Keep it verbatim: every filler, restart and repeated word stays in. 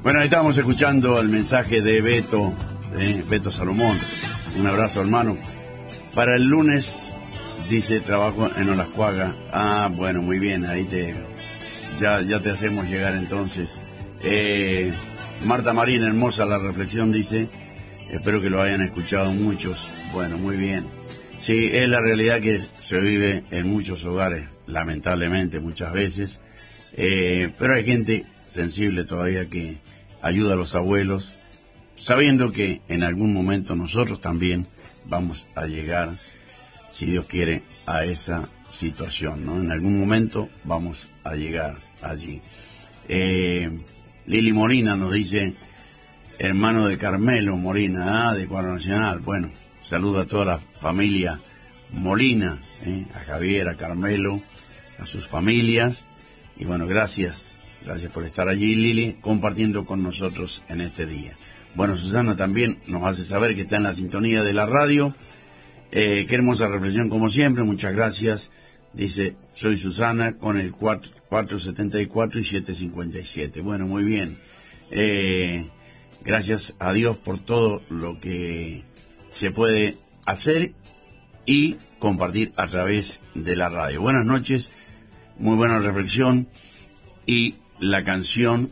Bueno, ahí estábamos escuchando el mensaje de Beto, eh, Beto Salomón. Un abrazo, hermano. Para el lunes, dice, trabajo en Olascuaga. Ah, bueno, muy bien, ahí te ya, ya te hacemos llegar entonces. Eh, Marta Marín, hermosa la reflexión, dice. Espero que lo hayan escuchado muchos. Bueno, muy bien. Sí, es la realidad que se vive en muchos hogares, lamentablemente, muchas veces. Eh, pero hay gente sensible todavía que ayuda a los abuelos, sabiendo que en algún momento nosotros también vamos a llegar, si Dios quiere, a esa situación, ¿no? En algún momento vamos a llegar allí. Eh, Lili Molina nos dice, hermano de Carmelo Molina, ah, de Cuadro Nacional. Bueno, saludo a toda la familia Molina, ¿eh? A Javier, a Carmelo, a sus familias. Y bueno, gracias. Gracias por estar allí, Lili, compartiendo con nosotros en este día. Bueno, Susana también nos hace saber que está en la sintonía de la radio. Eh, qué hermosa reflexión, como siempre, muchas gracias. Dice, soy Susana con el cuatro, cuatro setenta y cuatro y siete cincuenta y siete. Bueno, muy bien. Eh, gracias a Dios por todo lo que se puede hacer y compartir a través de la radio. Buenas noches, muy buena reflexión. Y la canción